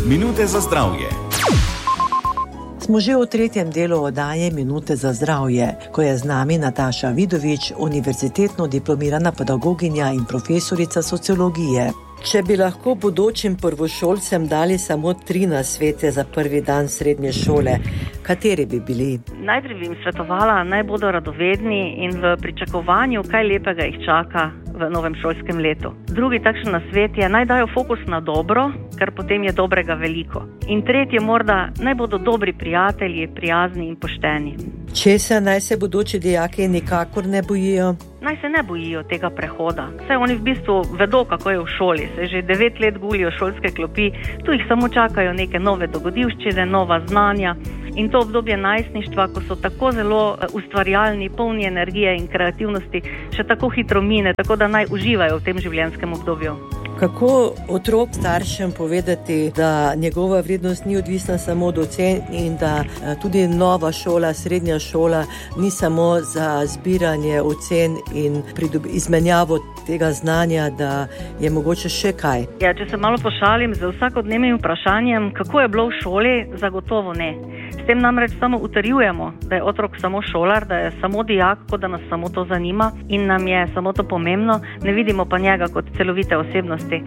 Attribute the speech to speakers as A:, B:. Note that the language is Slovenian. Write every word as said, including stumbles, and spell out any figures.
A: Minute za zdravje.
B: Smo že v tretjem delu oddaje Minute za zdravje, ko je z nami Nataša Vidovič, univerzitetno diplomirana pedagoginja in profesorica sociologije. Če bi lahko bodočim prvošolcem dali samo tri nasvete za prvi dan srednje šole, kateri bi bili?
C: Najprej bi jim svetovala, naj bodo radovedni in v pričakovanju, kaj lepega jih čaka v novem šolskem letu. Drugi takšen nasvet je, naj dajo fokus na dobro, ker potem je dobrega veliko. In tretji morda, naj bodo dobri prijatelji, prijazni in pošteni.
B: Česa naj se bodoči dijaki nikakor ne bojijo?
C: Naj se ne bojijo tega prehoda. Saj oni v bistvu vedo, kako je v šoli. Se že devet let gulijo šolske klopi, tu jih samo čakajo neke nove dogodivščine, nova znanja. In to obdobje najstništva, ko so tako zelo ustvarjalni, polni energije in kreativnosti, še tako hitro mine, tako da naj uživajo v tem življenjskem obdobju.
B: Kako otrok staršem povedati, da njegova vrednost ni odvisna samo od ocen in da tudi nova šola, srednja šola ni samo za zbiranje ocen in izmenjavo tega znanja, da je mogoče še kaj?
C: Ja, če se malo pošalim z vsakodnevnim vprašanjem, kako je bilo v šoli, zagotovo ne. S tem namreč samo utrjujemo, da je otrok samo šolar, da je samo dijak, kot da nas samo to zanima in nam je samo to pomembno, ne vidimo pa njega kot celovite osebnosti.